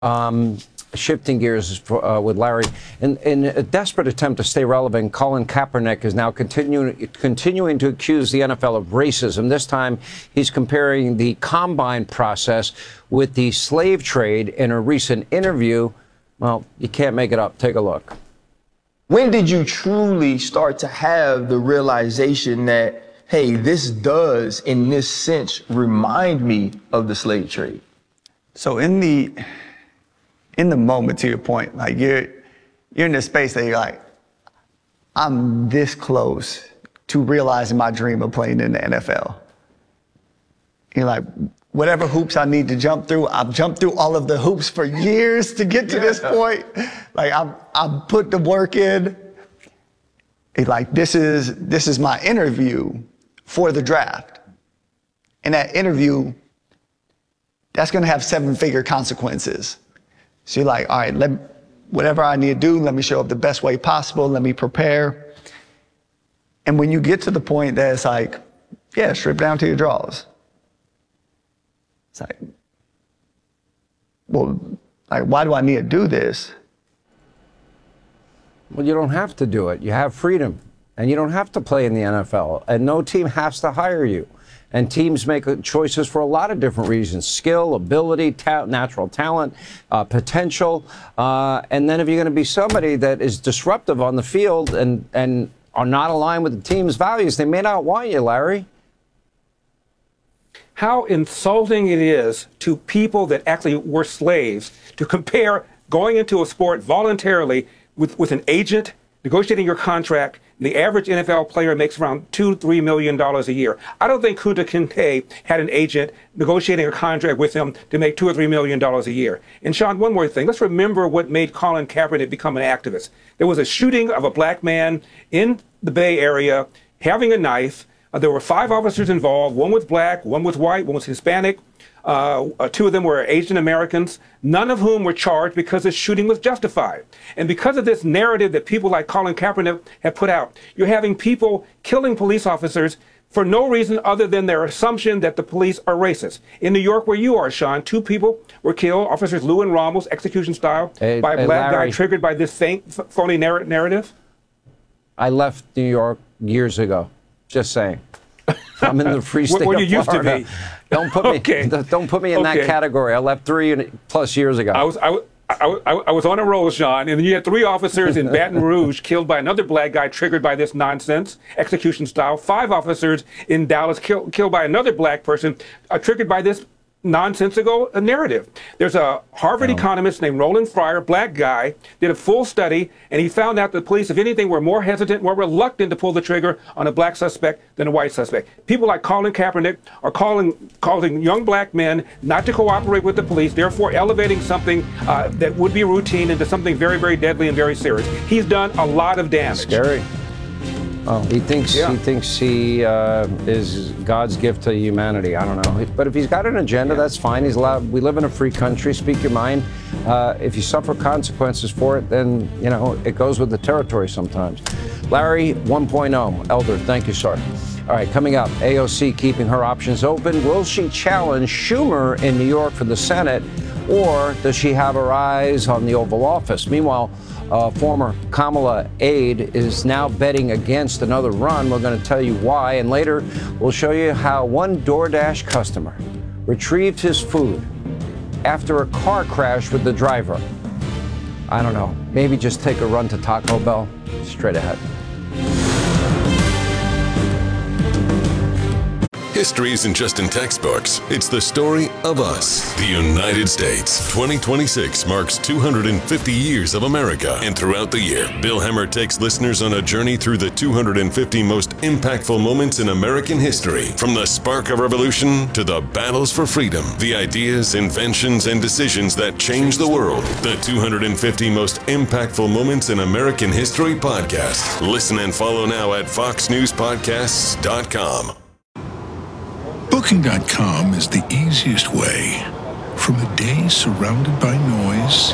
Shifting gears with Larry, in a desperate attempt to stay relevant, Colin Kaepernick is now continuing to accuse the NFL of racism. This time, he's comparing the combine process with the slave trade in a recent interview. Well, you can't make it up. Take a look. When did you truly start to have the realization that, hey, this does, in this sense, remind me of the slave trade? So in the moment, to your point, like you're in this space that you're like, I'm this close to realizing my dream of playing in the NFL. You're like, whatever hoops I need to jump through, I've jumped through all of the hoops for years to get to this point. Like I've put the work in. It's like, this is my interview for the draft. And that interview, that's gonna have 7-figure consequences. So you're like, all right, whatever I need to do, let me show up the best way possible, let me prepare. And when you get to the point that it's like, yeah, strip down to your drawers. It's like, well, like, why do I need to do this? Well, you don't have to do it. You have freedom, and you don't have to play in the NFL, and no team has to hire you. And teams make choices for a lot of different reasons: skill, ability, natural talent, potential. And then if you're going to be somebody that is disruptive on the field and are not aligned with the team's values, they may not want you, Larry. How insulting it is to people that actually were slaves to compare going into a sport voluntarily with an agent negotiating your contract. The average NFL player makes around $2-3 million a year. I don't think Kunta Kinte had an agent negotiating a contract with him to make $2 or $3 million a year. And Sean, one more thing. Let's remember what made Colin Kaepernick become an activist. There was a shooting of a black man in the Bay Area having a knife. There were 5 officers involved. One was black, one was white, one was Hispanic. 2 of them were Asian Americans, none of whom were charged because the shooting was justified. And because of this narrative that people like Colin Kaepernick have put out, you're having people killing police officers for no reason other than their assumption that the police are racist. In New York, where you are, Sean, 2 people were killed, Officers Lou and Ramos, execution style, by a black guy triggered by this phony narrative. I left New York years ago. Just saying. I'm in the free state where you of used Florida. to be. Don't put me in that category. I left 3+ years ago. I was on a roll, Sean, and then you had 3 officers in Baton Rouge killed by another black guy triggered by this nonsense, execution style. 5 officers in Dallas killed by another black person triggered by this nonsensical narrative. There's a Harvard economist named Roland Fryer, black guy, did a full study, and he found out that the police, if anything, were more hesitant, more reluctant to pull the trigger on a black suspect than a white suspect. People like Colin Kaepernick are causing young black men not to cooperate with the police, therefore elevating something that would be routine into something very, very deadly and very serious. He's done a lot of damage. Scary. Oh, he thinks he is God's gift to humanity. I don't know, but if he's got an agenda, that's fine. He's allowed. We live in a free country. Speak your mind. If you suffer consequences for it, then you know it goes with the territory sometimes. Larry 1.0, Elder. Thank you, sir. All right, coming up, AOC keeping her options open. Will she challenge Schumer in New York for the Senate, or does she have her eyes on the Oval Office? Meanwhile, former Kamala aide is now betting against another run. We're going to tell you why, and later we'll show you how one DoorDash customer retrieved his food after a car crash with the driver. I don't know, maybe just take a run to Taco Bell. Straight ahead. History isn't just in textbooks. It's the story of us, the United States. 2026 marks 250 years of America. And throughout the year, Bill Hemmer takes listeners on a journey through the 250 most impactful moments in American history. From the spark of revolution to the battles for freedom, the ideas, inventions, and decisions that changed the world. The 250 most impactful moments in American history podcast. Listen and follow now at foxnewspodcasts.com. Booking.com is the easiest way from a day surrounded by noise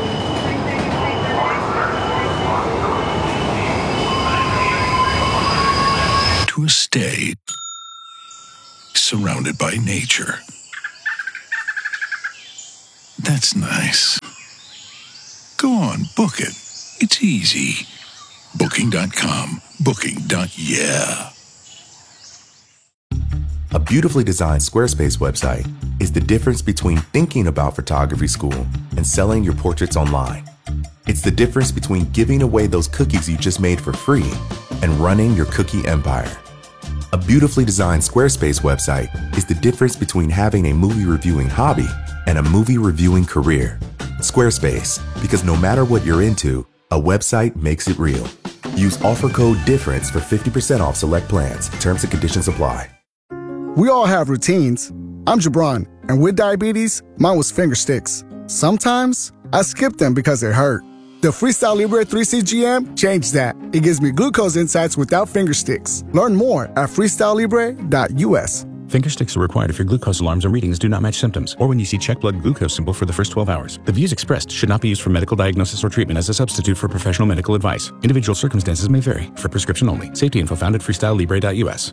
to a stay surrounded by nature. That's nice. Go on, book it. It's easy. Booking.com. Booking.yeah. A beautifully designed Squarespace website is the difference between thinking about photography school and selling your portraits online. It's the difference between giving away those cookies you just made for free and running your cookie empire. A beautifully designed Squarespace website is the difference between having a movie reviewing hobby and a movie reviewing career. Squarespace, because no matter what you're into, a website makes it real. Use offer code DIFFERENCE for 50% off select plans. Terms and conditions apply. We all have routines. I'm Jabron, and with diabetes, mine was finger sticks. Sometimes I skip them because it hurt. The Freestyle Libre 3CGM changed that. It gives me glucose insights without finger sticks. Learn more at freestylelibre.us. Finger sticks are required if your glucose alarms and readings do not match symptoms, or when you see check blood glucose symbol for the first 12 hours. The views expressed should not be used for medical diagnosis or treatment as a substitute for professional medical advice. Individual circumstances may vary. For prescription only. Safety info found at freestylelibre.us.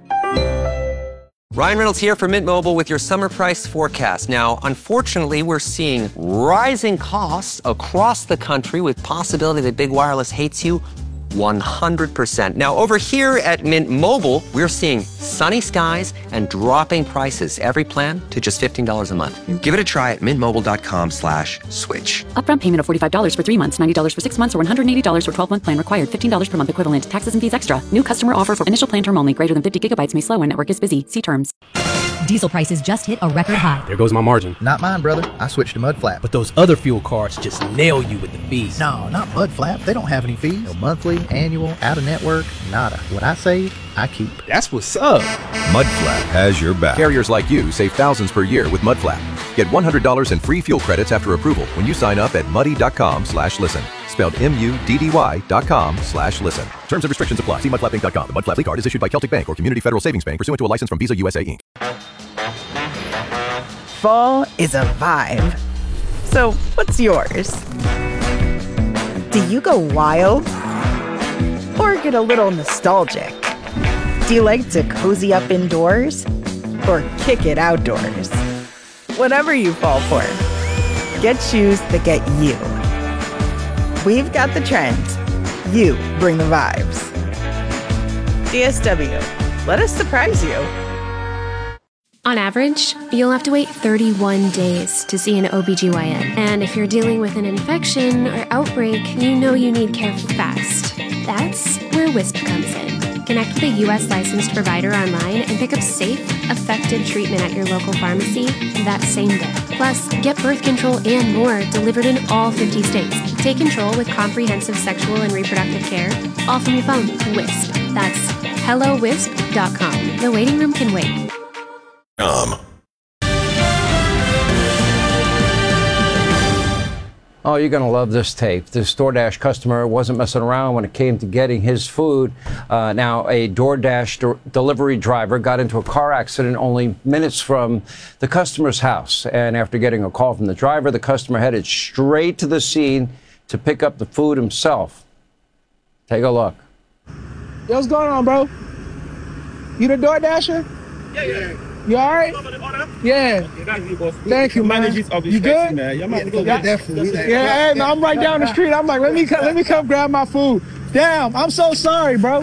Ryan Reynolds here for Mint Mobile with your summer price forecast. Now, unfortunately, we're seeing rising costs across the country with possibility that big wireless hates you 100%. Now, over here at Mint Mobile, we're seeing sunny skies and dropping prices. Every plan to just $15 a month. Give it a try at mintmobile.com/switch. Upfront payment of $45 for 3 months, $90 for 6 months, or $180 for 12-month plan required. $15 per month equivalent. Taxes and fees extra. New customer offer for initial plan term only. Greater than 50 gigabytes may slow when network is busy. See terms. Diesel prices just hit a record high. There goes my margin. Not mine, brother. I switched to Mudflap. But those other fuel cards just nail you with the fees. No, not Mudflap. They don't have any fees. No monthly, annual, out-of-network, nada. What I save, I keep. That's what's up. Mudflap has your back. Carriers like you save thousands per year with Mudflap. Get $100 in free fuel credits after approval when you sign up at muddy.com/listen. Spelled MUDDY.com/listen. Terms and restrictions apply. See mudflappinc.com. The Mudflap card is issued by Celtic Bank or Community Federal Savings Bank pursuant to a license from Visa USA Inc. Fall is a vibe. So, what's yours? Do you go wild? Or get a little nostalgic? Do you like to cozy up indoors? Or kick it outdoors? Whatever you fall for, get shoes that get you. We've got the trends. You bring the vibes. DSW, let us surprise you. On average, you'll have to wait 31 days to see an OBGYN. And if you're dealing with an infection or outbreak, you know you need care fast. That's where Wisp comes in. Connect with a U.S. licensed provider online and pick up safe, effective treatment at your local pharmacy that same day. Plus, get birth control and more delivered in all 50 states. Take control with comprehensive sexual and reproductive care, all from your phone. Wisp. That's HelloWisp.com. The waiting room can wait. Oh, you're going to love this tape. This DoorDash customer wasn't messing around when it came to getting his food. Now, a DoorDash delivery driver got into a car accident only minutes from the customer's house. And after getting a call from the driver, the customer headed straight to the scene to pick up the food himself. Take a look. Yo, what's going on, bro? You the DoorDasher? Yeah. You all right? Yeah. Thank you, man. You good? Yeah, definitely. Yeah, hey, man, I'm right down the street. I'm like, let me come grab my food. Damn, I'm so sorry, bro.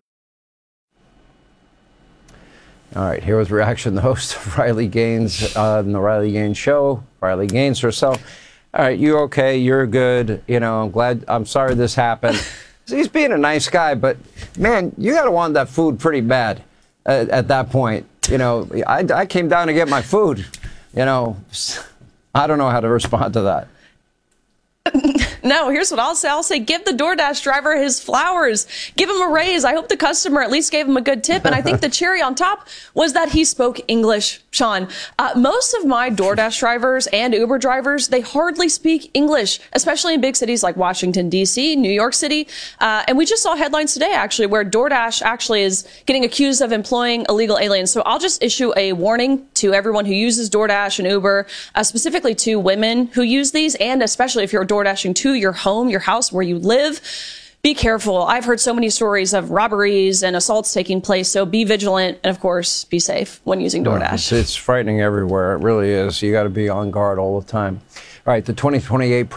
All right, here was reaction the host of Riley Gaines on the Riley Gaines Show. Riley Gaines herself. All right, you okay? You're good. You know, I'm sorry this happened. He's being a nice guy, but man, you got to want that food pretty bad at that point. You know, I came down to get my food. You know, I don't know how to respond to that. No, here's what I'll say. I'll say give the DoorDash driver his flowers. Give him a raise. I hope the customer at least gave him a good tip. And I think the cherry on top was that he spoke English, Sean. Most of my DoorDash drivers and Uber drivers, they hardly speak English, especially in big cities like Washington, D.C., New York City. And we just saw headlines today, actually, where DoorDash actually is getting accused of employing illegal aliens. So I'll just issue a warning to everyone who uses DoorDash and Uber, specifically to women who use these, and especially if you're DoorDashing to your home, your house where you live. Be careful. I've heard so many stories of robberies and assaults taking place, so be vigilant and, of course, be safe when using DoorDash. It's frightening everywhere. It really is. You got to be on guard all the time. All right, the 2028